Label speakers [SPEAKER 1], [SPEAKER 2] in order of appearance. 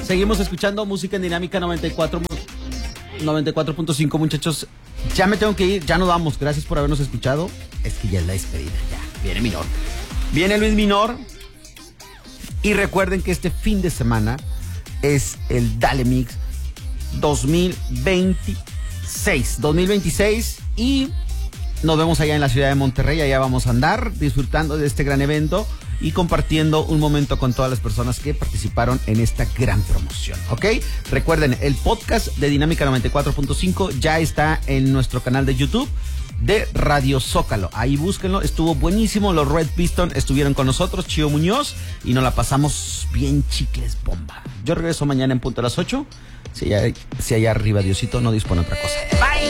[SPEAKER 1] Seguimos escuchando música en Dinámica 94.5, muchachos. Ya me tengo que ir, ya nos vamos. Gracias por habernos escuchado. Es que ya es la despedida, ya. Viene Minor. Viene Luis Minor. Y recuerden que este fin de semana es el Dale Mix 2026. Y nos vemos allá en la ciudad de Monterrey. Allá vamos a andar disfrutando de este gran evento y compartiendo un momento con todas las personas que participaron en esta gran promoción, ¿ok? Recuerden, el podcast de Dinámica 94.5 ya está en nuestro canal de YouTube de Radio Zócalo. Ahí búsquenlo, estuvo buenísimo. Los Red Piston estuvieron con nosotros, Chío Muñoz, y nos la pasamos bien chicles bomba. Yo regreso mañana en punto a las 8. Si allá arriba Diosito no dispone otra cosa. Bye.